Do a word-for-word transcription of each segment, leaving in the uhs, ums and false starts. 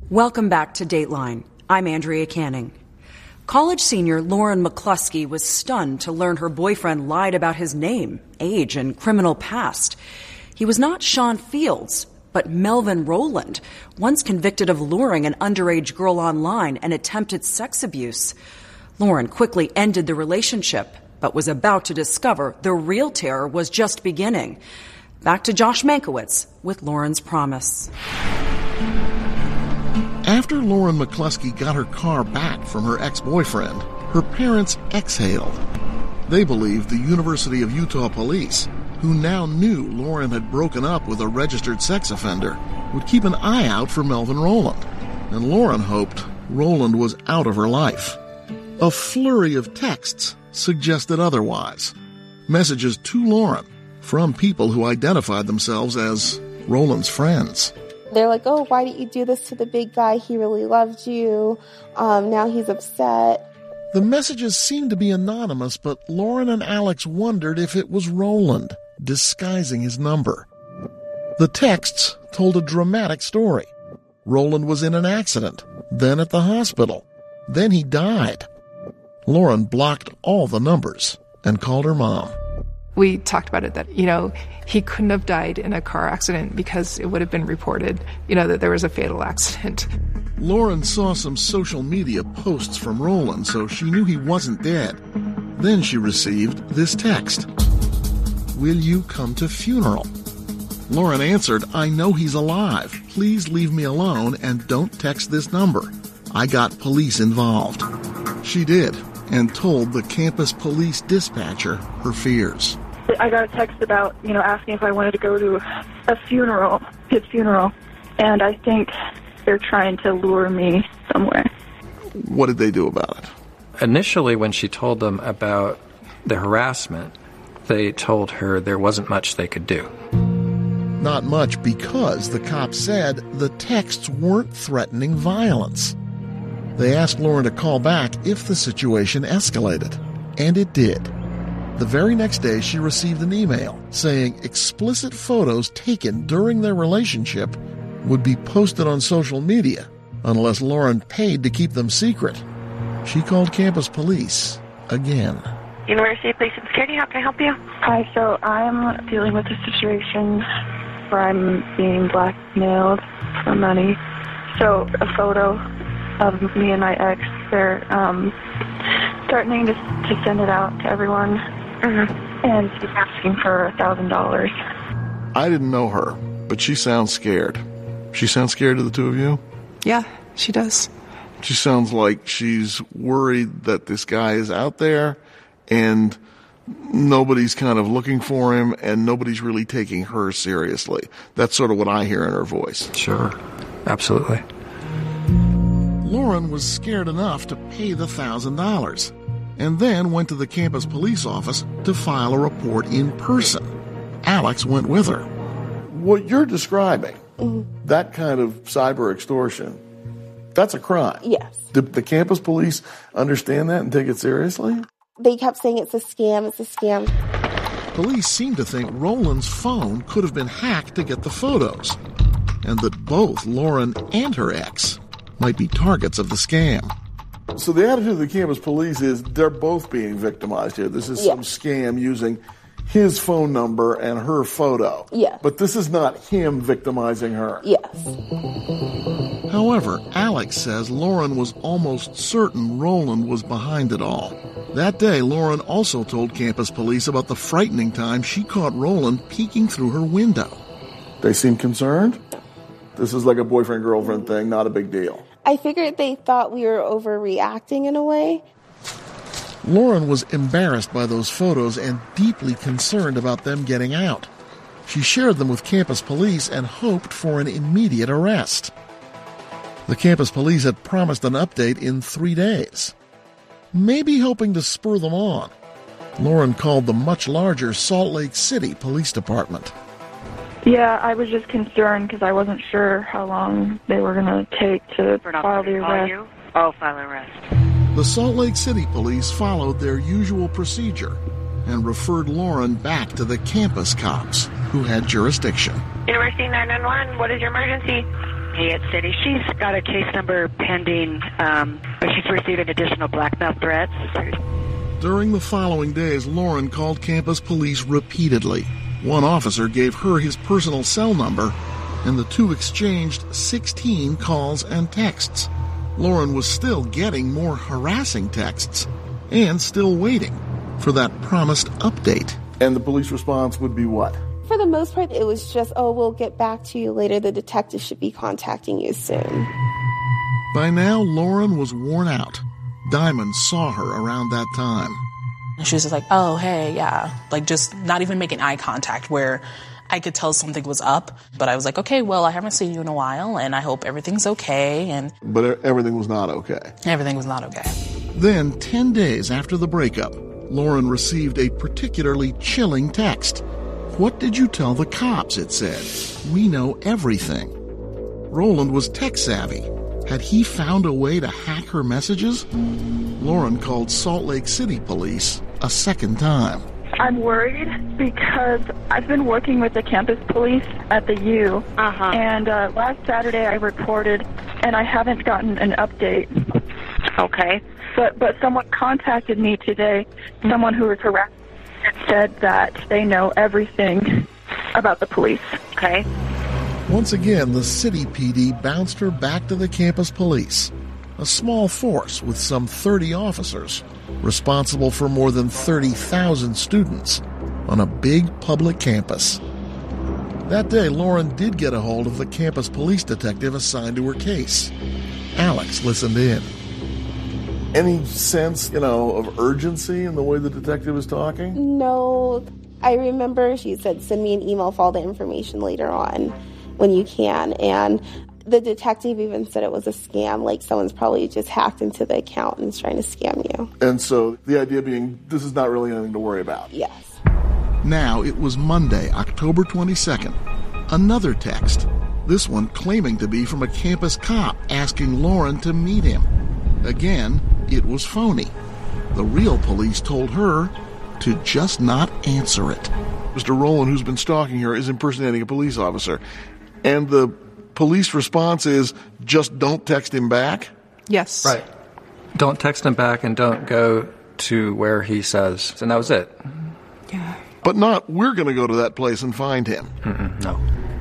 Welcome back to Dateline. I'm Andrea Canning. College senior Lauren McCluskey was stunned to learn her boyfriend lied about his name, age, and criminal past. He was not Sean Fields, but Melvin Rowland, once convicted of luring an underage girl online and attempted sex abuse. Lauren quickly ended the relationship, but was about to discover the real terror was just beginning. Back to Josh Mankiewicz with Lauren's Promise. After Lauren McCluskey got her car back from her ex-boyfriend, her parents exhaled. They believed the University of Utah police, who now knew Lauren had broken up with a registered sex offender, would keep an eye out for Melvin Rowland. And Lauren hoped Rowland was out of her life. A flurry of texts suggested otherwise. Messages to Lauren from people who identified themselves as Rowland's friends. They're like, oh, why didn't you do this to the big guy? He really loved you. Um, now he's upset. The messages seemed to be anonymous, but Lauren and Alex wondered if it was Rowland, disguising his number. The texts told a dramatic story. Rowland was in an accident, then at the hospital. Then he died. Lauren blocked all the numbers and called her mom. We talked about it that, you know, he couldn't have died in a car accident because it would have been reported, you know, that there was a fatal accident. Lauren saw some social media posts from Rowland, so she knew he wasn't dead. Then she received this text. Will you come to funeral? Lauren answered, I know he's alive. Please leave me alone and don't text this number. I got police involved. She did, and told the campus police dispatcher her fears. I got a text about, you know, asking if I wanted to go to a funeral, his funeral, and I think they're trying to lure me somewhere. What did they do about it? Initially, when she told them about the harassment, they told her there wasn't much they could do. Not much, because the cops said the texts weren't threatening violence. They asked Lauren to call back if the situation escalated, and it did. The very next day, she received an email saying explicit photos taken during their relationship would be posted on social media unless Lauren paid to keep them secret. She called campus police again. University Police and Security, how can I help you? Hi, so I'm dealing with a situation where I'm being blackmailed for money. So a photo of me and my ex, they're um, threatening to, to send it out to everyone. Mm-hmm. And she's asking for a thousand dollars. I didn't know her, but she sounds scared. She sounds scared to the two of you? Yeah, she does. She sounds like she's worried that this guy is out there and nobody's kind of looking for him and nobody's really taking her seriously. That's sort of what I hear in her voice. Sure, absolutely. Lauren was scared enough to pay the thousand dollars and then went to the campus police office to file a report in person. Alex went with her. What you're describing, mm-hmm. that kind of cyber extortion, that's a crime. Yes. Did the campus police understand that and take it seriously? They kept saying it's a scam, it's a scam. Police seem to think Rowland's phone could have been hacked to get the photos, and that both Lauren and her ex might be targets of the scam. So the attitude of the campus police is they're both being victimized here. This is some yes. scam using his phone number and her photo. Yes. But this is not him victimizing her. Yes. However, Alex says Lauren was almost certain Rowland was behind it all. That day, Lauren also told campus police about the frightening time she caught Rowland peeking through her window. They seem concerned? This is like a boyfriend-girlfriend thing, not a big deal. I figured they thought we were overreacting in a way. Lauren was embarrassed by those photos and deeply concerned about them getting out. She shared them with campus police and hoped for an immediate arrest. The campus police had promised an update in three days. Maybe hoping to spur them on, Lauren called the much larger Salt Lake City Police Department. Yeah, I was just concerned because I wasn't sure how long they were going to take to file the arrest. You? Oh, file arrest. The Salt Lake City police followed their usual procedure and referred Lauren back to the campus cops who had jurisdiction. University nine one one, what is your emergency? Hayat City. She's got a case number pending, um, but she's receiving additional blackmail threats. During the following days, Lauren called campus police repeatedly. One officer gave her his personal cell number, and the two exchanged sixteen calls and texts. Lauren was still getting more harassing texts and still waiting for that promised update. And the police response would be what? For the most part, it was just, oh, we'll get back to you later. The detective should be contacting you soon. By now, Lauren was worn out. Diamond saw her around that time. She was just like, oh, hey, yeah. Like, just not even making eye contact, where I could tell something was up. But I was like, okay, well, I haven't seen you in a while, and I hope everything's okay. And But everything was not okay. Everything was not okay. Then, ten days after the breakup, Lauren received a particularly chilling text. What did you tell the cops, it said. We know everything. Roland was tech-savvy. Had he found a way to hack her messages? Lauren called Salt Lake City police a second time. I'm worried because I've been working with the campus police at the U, Uh-huh. and uh, last Saturday I reported, and I haven't gotten an update. Okay. But but someone contacted me today, someone who was harassed, and said that they know everything about the police. Okay. Once again, the city P D bounced her back to the campus police, a small force with some thirty officers, responsible for more than thirty thousand students on a big public campus. That day, Lauren did get a hold of the campus police detective assigned to her case. Alex listened in. Any sense, you know, of urgency in the way the detective was talking? No. I remember she said, send me an email with all the information later on when you can. And the detective even said it was a scam, like someone's probably just hacked into the account and is trying to scam you. And so the idea being, this is not really anything to worry about. Yes. Now it was Monday, October twenty-second. Another text, this one claiming to be from a campus cop asking Lauren to meet him. Again, it was phony. The real police told her to just not answer it. Mister Rowland, who's been stalking her, is impersonating a police officer. And the police response is, just don't text him back? Yes. Right. Don't text him back and don't go to where he says. And that was it. Yeah. But not, we're going to go to that place and find him. Mm-mm, no.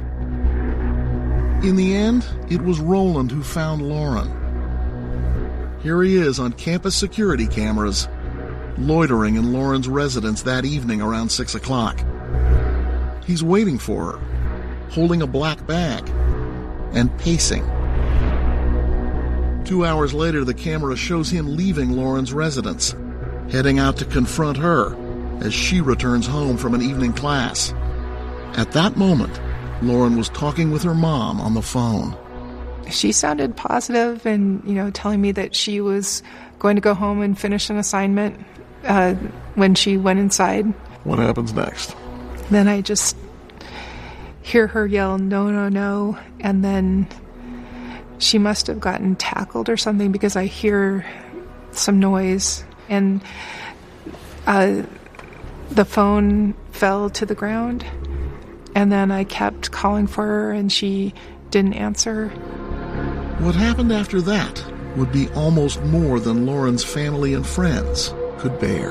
In the end, it was Roland who found Lauren. Here he is on campus security cameras, loitering in Lauren's residence that evening around six o'clock. He's waiting for her, holding a black bag, and pacing. Two hours later, the camera shows him leaving Lauren's residence, heading out to confront her as she returns home from an evening class. At that moment, Lauren was talking with her mom on the phone. She sounded positive and, you know, telling me that she was going to go home and finish an assignment uh, when she went inside. What happens next? Then I just hear her yell, no, no, no. And then she must have gotten tackled or something because I hear some noise. And uh, the phone fell to the ground. And then I kept calling for her and she didn't answer. What happened after that would be almost more than Lauren's family and friends could bear.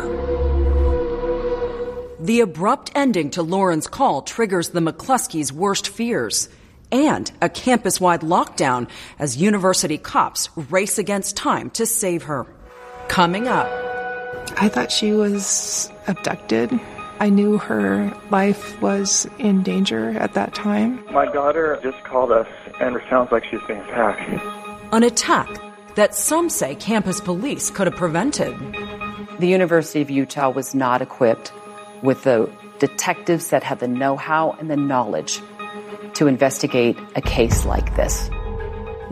The abrupt ending to Lauren's call triggers the McCluskeys' worst fears and a campus-wide lockdown as university cops race against time to save her. Coming up. I thought she was abducted. I knew her life was in danger at that time. My daughter just called us, and it sounds like she's being attacked. An attack that some say campus police could have prevented. The University of Utah was not equipped with the detectives that have the know-how and the knowledge to investigate a case like this.